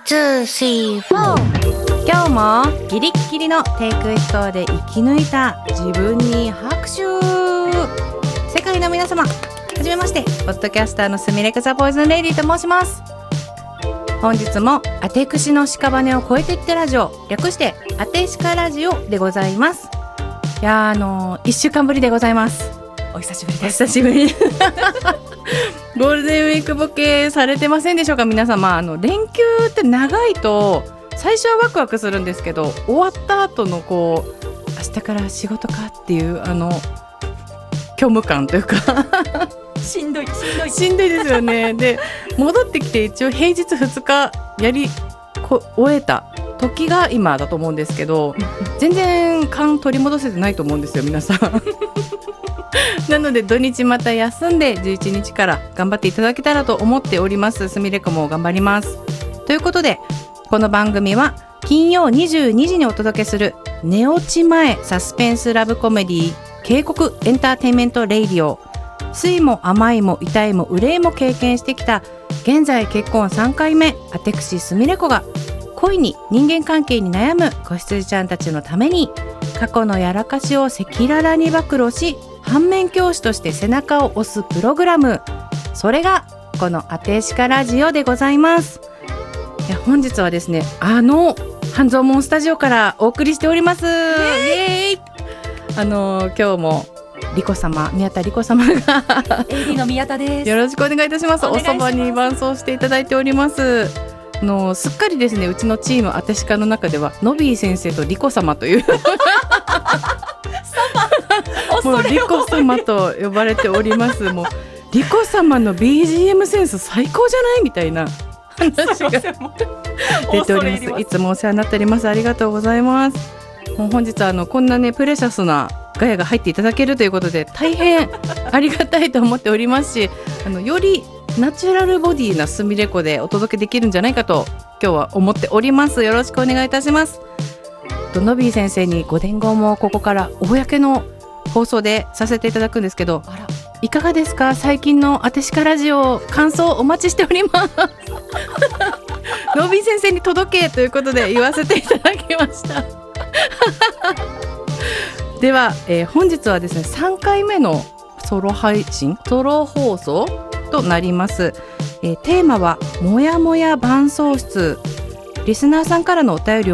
2、3、4。今日もギリッギリの低空飛行で生き抜いた自分に拍手。世界の皆様、はじめまして。ポッドキャスターのすみれくザポイズンレイディと申します。本日もあてくしの屍を越えていってラジオ、略してあてしかラジオでございます。いや1週間ぶりでございます。 お久しぶりです。 久しぶりゴールデンウィークボケされてませんでしょうか皆様。連休って長いと最初はワクワクするんですけど、終わった後の明日から仕事かっていう虚無感というかしんどいですよね。で戻ってきて一応平日2日やり終えた時が今だと思うんですけど、全然感取り戻せてないと思うんですよ皆さんなので土日また休んで11日から頑張っていただけたらと思っております。すみれこも頑張ります。ということでこの番組は金曜22時にお届けする寝落ち前サスペンスラブコメディ警告エンターテインメントレイディオ。酸いも甘いも痛いも憂いも経験してきた現在結婚3回目あてくしすみれこが恋に人間関係に悩む子羊ちゃんたちのために過去のやらかしを赤裸々に暴露し、反面教師として背中を押すプログラム、それがこのあてしかラジオでございます。いや本日はですね半蔵門スタジオからお送りしております。イエーイ。今日もリコ様、宮田リコ様が AD の宮田です。 よろしくお願いいたします。おそばに伴奏していただいております。すっかりですねうちのチームあてしかの中ではのびー先生とリコ様というもうリコ様と呼ばれております。もうリコ様の BGM センス最高じゃないみたいな話が出ております。いつもお世話になっております。ありがとうございます。もう本日はこんなねプレシャスなガヤが入っていただけるということで大変ありがたいと思っておりますし、よりナチュラルボディなすみれこでお届けできるんじゃないかと今日は思っております。よろしくお願いいたします。のびー先生にご伝言もここから公の放送でさせていただくんですけど、いかがですか最近のあてしかラジオ、感想お待ちしておりますのびー先生に届けということで言わせていただきましたでは、本日はですね3回目のソロ配信ソロ放送となります。テーマはもやもや伴奏室。リスナーさんからのお便りを